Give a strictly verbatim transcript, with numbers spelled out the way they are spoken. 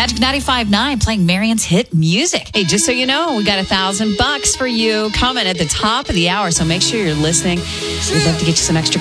Magic ninety-five point nine playing Marion's hit music. Hey, just so you know, we got a thousand bucks for you coming at the top of the hour, so make sure you're listening. We'd love to get you some extra